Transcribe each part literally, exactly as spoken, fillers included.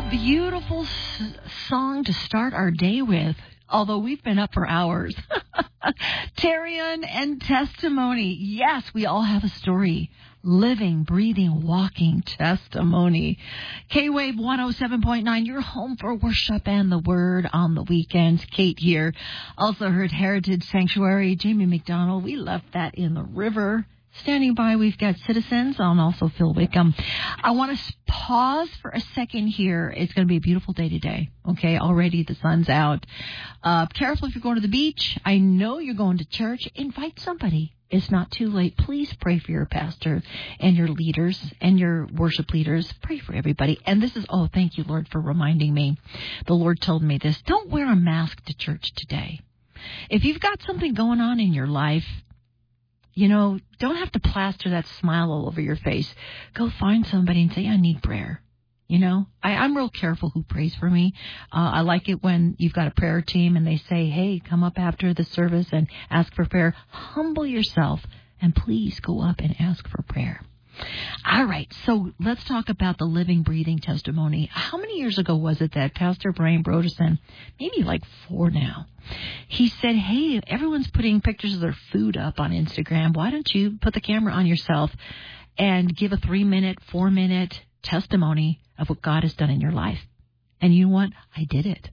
Beautiful s- song to start our day with, although we've been up for hours. Tarion and Testimony. Yes, we all have a story. Living, breathing, walking testimony. K-Wave one oh seven point nine, your home for worship and the word on the weekends. Kate here. Also heard Heritage Sanctuary. Jamie McDonald. We left that in the river. Standing by, we've got Citizens and also Phil Wickham. I want to pause for a second here. It's going to be a beautiful day today. Okay, already the sun's out. Uh, careful if you're going to the beach. I know you're going to church. Invite somebody. It's not too late. Please pray for your pastor and your leaders and your worship leaders. Pray for everybody. And this is, oh, thank you, Lord, for reminding me. The Lord told me this. Don't wear a mask to church today. If you've got something going on in your life, you know, don't have to plaster that smile all over your face. Go find somebody and say, I need prayer. You know, I, I'm real careful who prays for me. Uh, I like it when you've got a prayer team and they say, hey, come up after the service and ask for prayer. Humble yourself and please go up and ask for prayer. All right, so let's talk about the living, breathing testimony. How many years ago was it that Pastor Brian Broderson, maybe like four now, he said, hey, everyone's putting pictures of their food up on Instagram. Why don't you put the camera on yourself and give a three-minute, four-minute testimony of what God has done in your life? And you know what? I did it.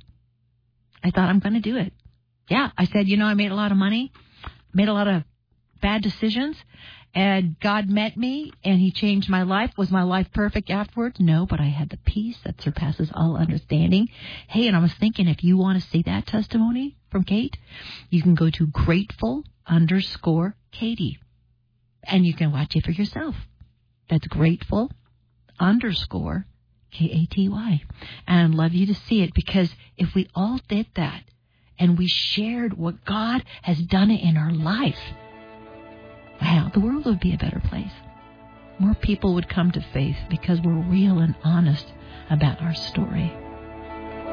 I thought, I'm going to do it. Yeah, I said, you know, I made a lot of money, made a lot of bad decisions, and God met me, and he changed my life. Was my life perfect afterwards? No, but I had the peace that surpasses all understanding. Hey, and I was thinking, if you want to see that testimony from Kate, you can go to grateful underscore Katie, and you can watch it for yourself. That's grateful underscore K A T Y. And I'd love you to see it, because if we all did that, and we shared what God has done in our life, wow, the world would be a better place. More people would come to faith because we're real and honest about our story.